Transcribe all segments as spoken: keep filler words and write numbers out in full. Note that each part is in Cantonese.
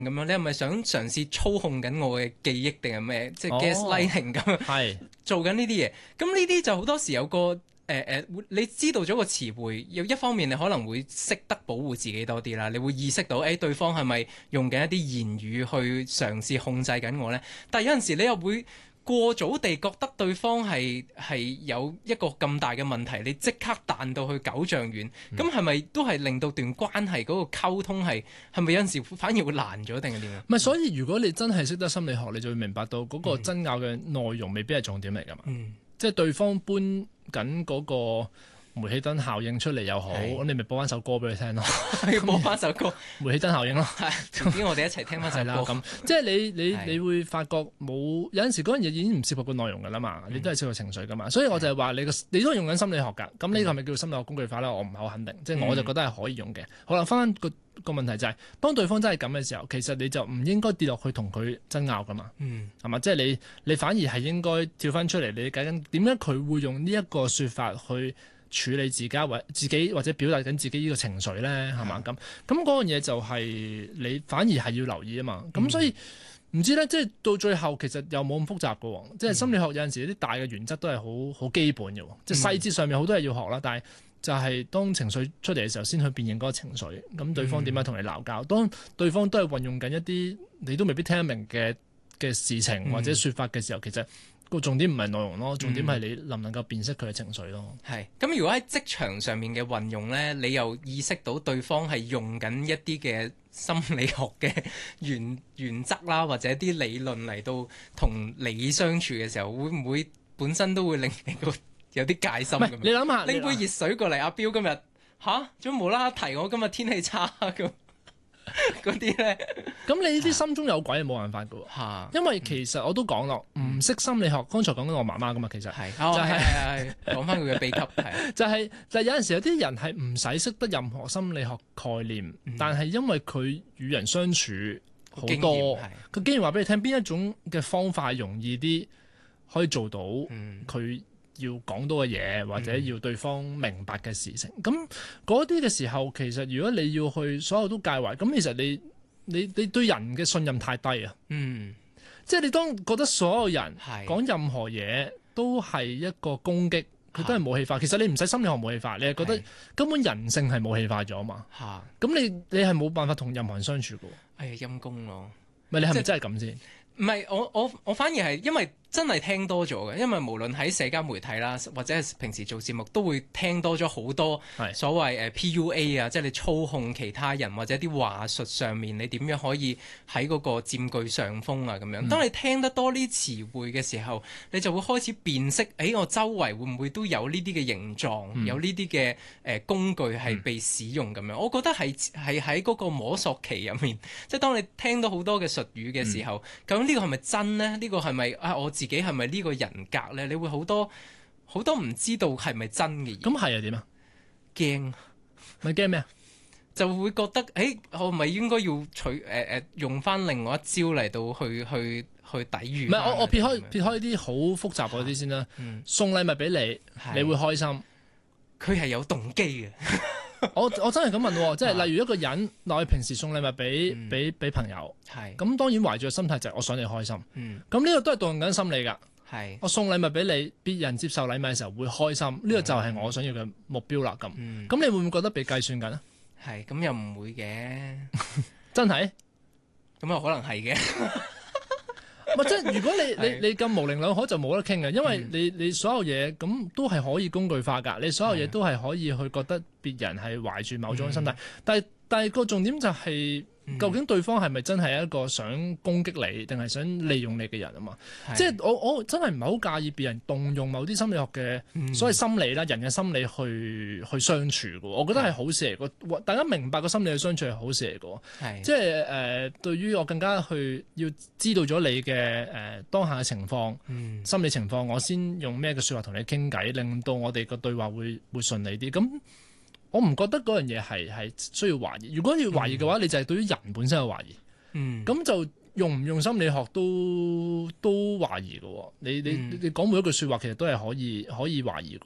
咁樣，你係咪想嘗試操控緊我嘅記憶定係咩？即係 gaslighting 咁樣， 係做緊呢啲嘢。咁呢啲就好多時有個誒誒、呃，你知道咗個詞彙，有一方面你可能會識得保護自己多啲啦，你會意識到誒、欸、對方係咪用緊一啲言語去嘗試控制緊我呢？但係有陣時你又會過早地覺得對方係係有一個咁大嘅問題，你即刻彈到去九丈遠，咁係咪都係令到段關係嗰個溝通係係咪有陣時反而會難咗定係點啊？ 唔係，所以如果你真係識得心理學，你就會明白到嗰個爭拗嘅內容未必係重點嚟㗎嘛。 嗯， 即係對方搬緊嗰個煤氣燈效應出嚟又好，咁你咪播翻首歌俾佢聽咯。 要播翻首歌， 煤氣燈效應咯。 係，遲啲我哋一齊聽翻首係啦， 歌。 咁即係你你係你會發覺冇有陣時嗰樣嘢已經唔涉及個內容㗎啦嘛，你都係涉及情緒㗎嘛，所以我就係話你個你都係用緊心理學㗎，咁呢個係咪叫心理學工具法咧？我唔係好肯定，即係我就覺得係可以用嘅。好啦，翻個個問題就係，當對方真係咁嘅時候，其實你就唔應該跌落去同佢爭拗㗎嘛， 嗯， 係嘛？即係你你反而係應該跳翻出嚟，你計緊點解佢會用呢一個説法去處理自己或自己或者表達緊自己呢個情緒咧，係嘛？咁咁嗰樣嘢就係你反而係要留意啊嘛。咁所以唔知咧，即係到最後其實又冇咁複雜嘅喎。即係心理學有陣時啲大嘅原則都係好好基本嘅喎。即係細節上面好多嘢要學啦，但係就係當情緒出嚟嘅時候，先去辨認嗰個情緒。咁對方點樣同你鬧交？當對方都係運用緊一啲你都未必聽得明嘅嘅事情或者説法嘅時候，其實個重點唔係內容咯，重點係你能唔能夠辨識佢嘅情緒咯。 係。咁如果喺職場上面嘅運用咧，你又意識到對方係用緊一啲嘅心理學嘅原原則啦，或者啲理論嚟到同你相處嘅時候，會唔會本身都會令你個有啲戒心咁樣？ 你諗下， 拎杯熱水過嚟，阿彪今日吓，做無啦啦提我今日天氣差咁。嗰啲咧， 咁你呢啲心中有鬼係冇辦法噶喎，因為其實我都講咯，唔識心理學，剛才講緊我媽媽噶嘛，其實係就係係講翻佢嘅秘笈，係就係就係有陣時有啲人係唔使識得任何心理學概念，但係因為佢與人相處好多，佢竟然話俾你聽邊一種嘅方法容易啲可以做到佢要講到嘅嘢，或者要對方明白嘅事情，咁嗰啲嘅時候，其實如果你要去所有都介懷，咁其實你你你對人嘅信任太低啊。嗯，即係你當覺得所有人講任何嘢都係一個攻擊，佢都係武器化。其實你唔使心理學武器化，你係覺得根本人性係武器化咗嘛。嚇，咁你你係冇辦法同任何人相處嘅。哎呀，陰公咯。 咪你係咪真係咁先？ 唔係，我我我反而係因為真係聽多咗嘅，因為無論喺社交媒體啦，或者係平時做節目，都會聽多咗好多所謂誒 P U A 啊，即係你操控其他人或者啲話術上面，你點樣可以喺嗰個佔據上風啊咁樣。嗯、當你聽得多呢詞彙嘅時候，你就會開始辨識，誒、欸、我周圍會唔會都有呢啲嘅形狀，嗯、有呢啲嘅誒工具係被使用咁樣。嗯、我覺得係係喺嗰個摸索期入面，即係當你聽到好多嘅術語嘅時候，嗯、究竟呢個係咪真呢？呢、呢個係咪啊我自己係咪呢個人格咧？你會好多好多唔知道係咪真嘅嘢。 咁係啊？點啊？ 驚咪驚咩啊？ 就會覺得，誒、欸，我咪應該要取誒誒、呃、用翻另外一招嚟到去去去抵禦。 唔係我我撇開撇開啲好複雜嗰啲先啦。嗯、送禮物俾你，是你會開心。 佢係有動機嘅。 我我真係咁問，即係例如一個人，嗱，我平時送禮物俾俾俾朋友，係咁當然懷住個心態就係我想你開心，咁呢個都係動用緊心理噶，係我送禮物俾你，別人接受禮物嘅時候會開心，呢個就係我想要嘅目標啦，咁，咁你會唔會覺得被計算緊啊？ 係，咁又唔會嘅， 真係， 咁又可能係嘅。 唔即係如果你你你咁模棱兩可就冇得傾嘅，因為你你所有嘢咁都係可以工具化㗎，你所有嘢都係可以去覺得別人係懷住某種心態，嗯、但係但係個重點就係、是。究竟對方係咪真係一個想攻擊你，定係想利用你嘅人啊嘛？是即係我我真係唔係好介意別人動用某啲心理學嘅所謂心理啦，嗯、人嘅心理去去相處嘅，我覺得係好事嚟嘅。大家明白個心理嘅相處係好事嚟嘅，是即係誒、呃，對於我更加去要知道咗你嘅誒、呃、當下嘅情況、嗯、心理情況，我先用咩嘅說話同你傾偈，令到我哋個對話會會順利啲。咁我唔覺得嗰樣嘢係係需要懷疑。如果要懷疑嘅話，嗯、你就係對於人本身有懷疑。嗯，咁就用唔用心理學都都懷疑嘅。你你、嗯、你講每一句説話，其實都係可以可以懷疑嘅。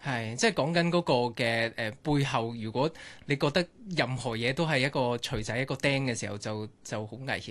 係，即係講緊嗰個嘅誒、呃、背後，如果你覺得任何嘢都係一個錘仔一個釘嘅時候，就就好危險